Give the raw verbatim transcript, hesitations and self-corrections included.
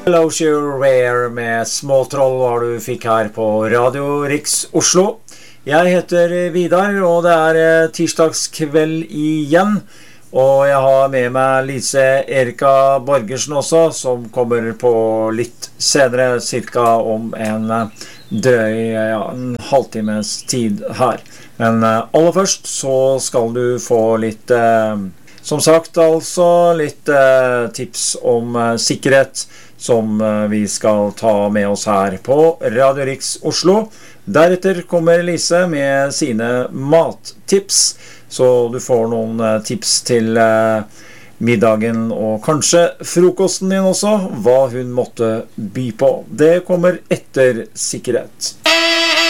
Hello Rare med Småtroll var du fikk her på Radio Riks Oslo. Jeg heter Vidar, og det er tirsdagskveld igjen. Og jeg har med meg Lise Erika Borgersen også, som kommer på litt senere, cirka om en drøy, ja, en halvtimes tid her. Men aller først så skal du få litt, eh, som sagt altså, litt eh, tips om eh, sikkerhet, som vi skal ta med oss her på Radio Riks Oslo. Deretter kommer Lise med sine mattips, så du får noen tips til middagen og kanskje frokosten din også, hva hun måtte by på. Det kommer etter sikkerhet.